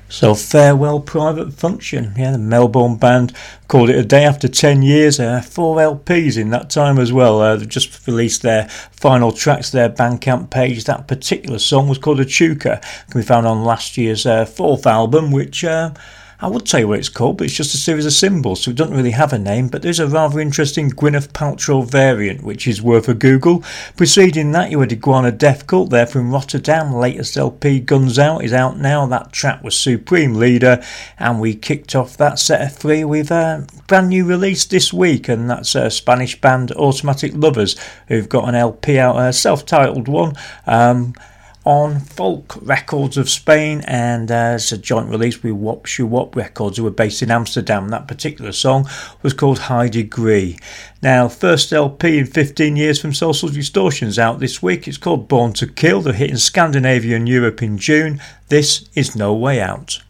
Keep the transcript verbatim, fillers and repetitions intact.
So Farewell Private Function, yeah, the Melbourne band called it a day after ten years, uh, four L Ps in that time as well. Uh, they've just released their final tracks, their Bandcamp page. That particular song was called Echuca, can be found on last year's uh, fourth album, which uh, I would tell you what it's called, but it's just a series of symbols, so it doesn't really have a name, but there's a rather interesting Gwyneth Paltrow variant, which is worth a Google. Preceding that, you had Iguana Death Cult there from Rotterdam. Latest L P, Guns Out, is out now. That track was Supreme Leader, and we kicked off that set of three with a brand new release this week, and that's a Spanish band Automatic Lovers, who've got an L P out, a self-titled one, um... on Folk Records of Spain, and uh, it's a joint release with Wop Shoo Wop Records, who are based in Amsterdam. That particular song was called High Degree. Now, first L P in fifteen years from Social Distortion's out this week. It's called Born to Kill. They're hitting Scandinavia and Europe in June. This is No Way Out.